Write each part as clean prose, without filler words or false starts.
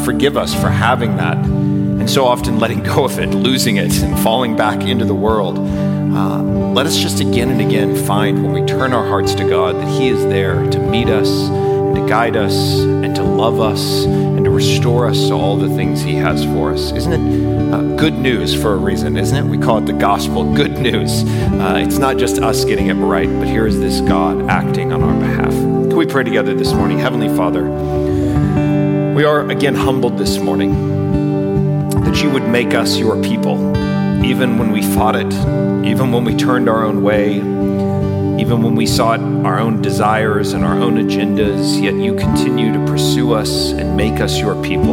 forgive us for having that and so often letting go of it, losing it, and falling back into the world. Let us just again and again find when we turn our hearts to God that He is there to meet us, and to guide us, and to love us, and to restore us to all the things He has for us. Isn't it good news for a reason, isn't it? We call it the gospel, good news. It's not just us getting it right, but here is this God acting on our behalf. Can we pray together this morning? Heavenly Father, we are again humbled this morning that You would make us Your people, even when we fought it, even when we turned our own way, even when we sought our own desires and our own agendas, yet You continue to pursue us and make us Your people.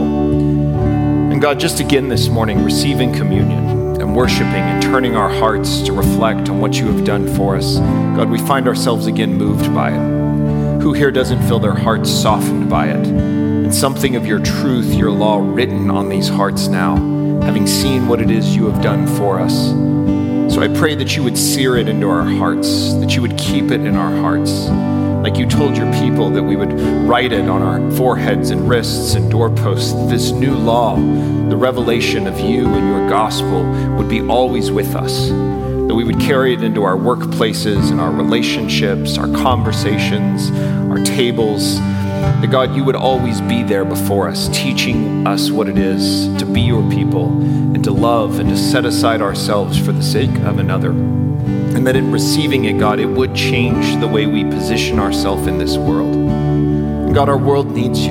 And God, just again this morning, receiving communion and worshiping and turning our hearts to reflect on what You have done for us, God, we find ourselves again moved by it. Who here doesn't feel their hearts softened by it? And something of Your truth, Your law written on these hearts now, having seen what it is You have done for us. So I pray that You would sear it into our hearts, that You would keep it in our hearts. Like You told Your people that we would write it on our foreheads and wrists and doorposts. This new law, the revelation of You and Your gospel, would be always with us. That we would carry it into our workplaces and our relationships, our conversations, our tables. That God, You would always be there before us, teaching us what it is to be Your people and to love and to set aside ourselves for the sake of another. And that in receiving it, God, it would change the way we position ourselves in this world. And God, our world needs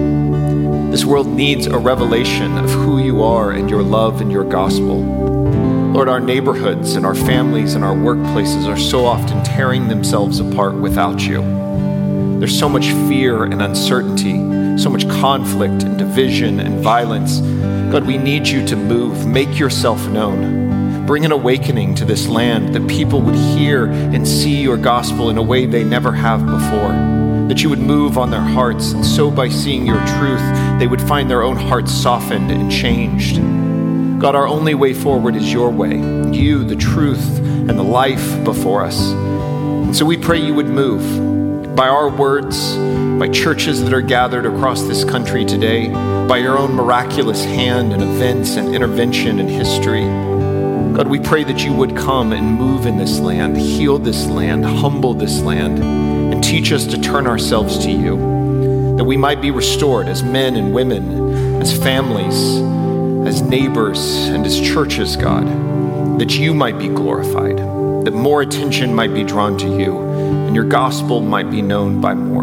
You. This world needs a revelation of who You are and Your love and Your gospel. Lord, our neighborhoods and our families and our workplaces are so often tearing themselves apart without You. There's so much fear and uncertainty, so much conflict and division and violence. God, we need You to move. Make Yourself known. Bring an awakening to this land that people would hear and see Your gospel in a way they never have before. That You would move on their hearts, and so by seeing Your truth, they would find their own hearts softened and changed. God, our only way forward is Your way. You, the truth, and the life before us. And so we pray You would move. By our words, by churches that are gathered across this country today, by Your own miraculous hand and events and intervention in history. God, we pray that You would come and move in this land, heal this land, humble this land, and teach us to turn ourselves to You, that we might be restored as men and women, as families, as neighbors, and as churches, God, that You might be glorified, that more attention might be drawn to You, and Your gospel might be known by more.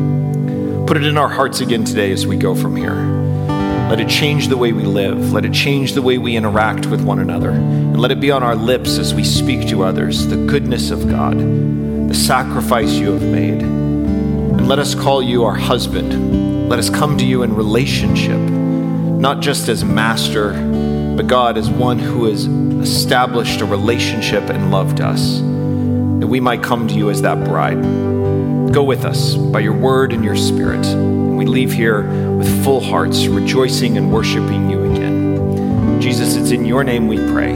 Put it in our hearts again today as we go from here. Let it change the way we live. Let it change the way we interact with one another. And let it be on our lips as we speak to others, the goodness of God, the sacrifice You have made. And let us call You our husband. Let us come to You in relationship, not just as master, but God, as one who has established a relationship and loved us, that we might come to You as that bride. Go with us by Your word and Your Spirit. And we leave here with full hearts, rejoicing and worshiping You again. Jesus, it's in Your name we pray.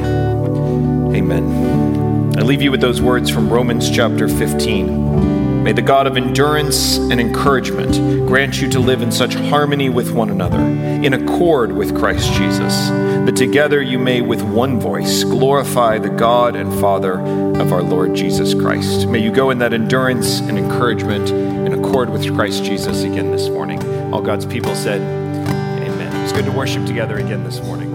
Amen. I leave you with those words from Romans chapter 15. May the God of endurance and encouragement grant you to live in such harmony with one another, in accord with Christ Jesus, that together you may with one voice glorify the God and Father of our Lord Jesus Christ. May you go in that endurance and encouragement in accord with Christ Jesus again this morning. All God's people said, amen. It's good to worship together again this morning.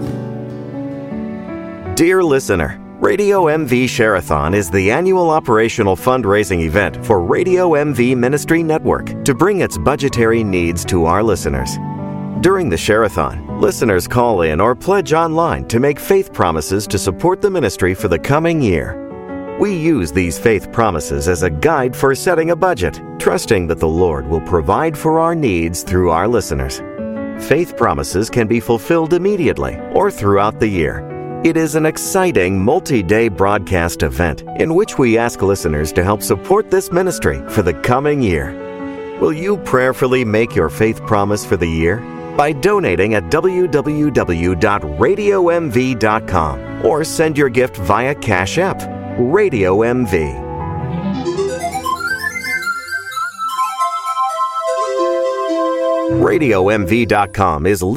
Dear listener, Radio MV Share-a-thon is the annual operational fundraising event for Radio MV Ministry Network to bring its budgetary needs to our listeners. During the Share-a-thon, listeners call in or pledge online to make faith promises to support the ministry for the coming year. We use these faith promises as a guide for setting a budget, trusting that the Lord will provide for our needs through our listeners. Faith promises can be fulfilled immediately or throughout the year. It is an exciting multi-day broadcast event in which we ask listeners to help support this ministry for the coming year. Will you prayerfully make your faith promise for the year? By donating at www.radiomv.com or send your gift via Cash App, Radio MV. RadioMV.com is